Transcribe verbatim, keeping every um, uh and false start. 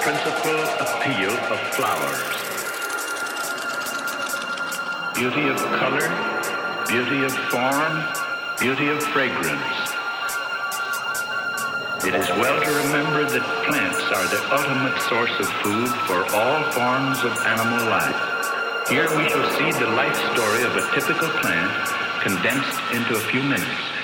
principal appeal of flowers. Beauty of color, beauty of form, beauty of fragrance. It is well to remember that plants are the ultimate source of food for all forms of animal life. Here we shall see the life story of a typical plant condensed into a few minutes.